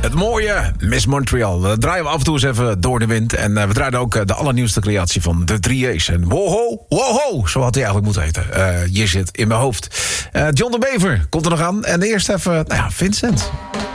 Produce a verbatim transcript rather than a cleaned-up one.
Het mooie Miss Montreal. Dat draaien we af en toe eens even door de wind. En uh, we draaien ook uh, de allernieuwste creatie van de drie A's. En woho, woho, zo had hij eigenlijk moeten heten. Uh, je zit in mijn hoofd. Uh, John de Bever komt er nog aan. En eerst even, nou ja, Vincent.